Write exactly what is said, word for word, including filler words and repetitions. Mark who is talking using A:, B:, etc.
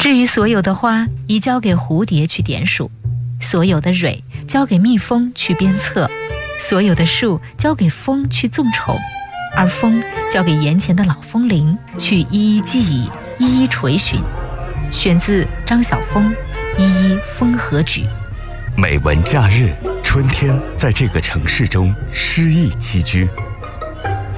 A: 至于所有的花，宜交给蝴蝶去点数；所有的蕊，交给蜜蜂去鞭策；所有的树，交给风去纵宠；而风，交给眼前的老风铃去一一记忆，一一垂询。选自张晓峰《一一风和举》。
B: 美文假日，春天在这个城市中诗意栖居。